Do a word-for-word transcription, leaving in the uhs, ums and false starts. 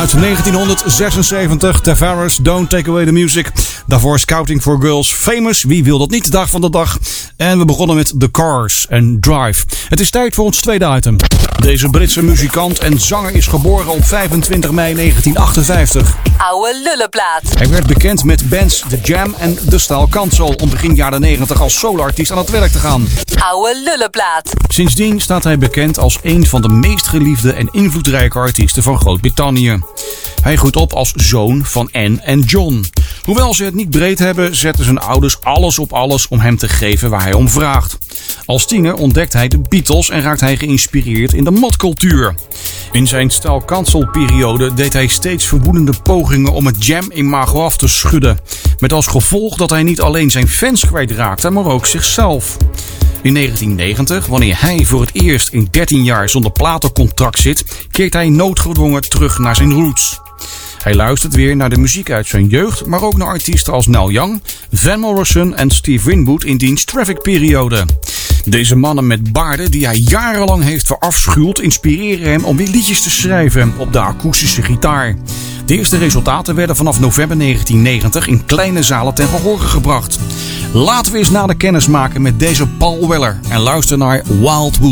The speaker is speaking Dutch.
Uit negentienhonderdzesenzeventig, Tavares, Don't Take Away the Music. Daarvoor Scouting for Girls, Famous, wie wil dat niet, de dag van de dag. En we begonnen met The Cars en Drive. Het is tijd voor ons tweede item. Deze Britse muzikant en zanger is geboren op vijfentwintig mei negentien achtenvijftig. Oude lullenplaat. Hij werd bekend met bands The Jam en The Style Council om begin jaren negentig als soloartiest aan het werk te gaan. Oude lullenplaat. Sindsdien staat hij bekend als een van de meest geliefde en invloedrijke artiesten van Groot-Brittannië. Hij groeit op als zoon van Anne en John. Hoewel ze het niet breed hebben, zetten zijn ouders alles op alles om hem te geven waar hij om vraagt. Als tiener ontdekt hij de Beatles en raakt hij geïnspireerd in de modcultuur. In zijn Style Council periode deed hij steeds verwoedende pogingen om het Jam-imago af te schudden. Met als gevolg dat hij niet alleen zijn fans kwijtraakte, maar ook zichzelf. In negentien negentig, wanneer hij voor het eerst in dertien jaar zonder platencontract zit, keert hij noodgedwongen terug naar zijn roots. Hij luistert weer naar de muziek uit zijn jeugd, maar ook naar artiesten als Neil Young, Van Morrison en Steve Winwood in diens Traffic-periode. Deze mannen met baarden die hij jarenlang heeft verafschuwd, inspireren hem om weer liedjes te schrijven op de akoestische gitaar. De eerste resultaten werden vanaf november negentien negentig in kleine zalen ten gehore gebracht. Laten we eens nader kennis maken met deze Paul Weller en luister naar Wildwood.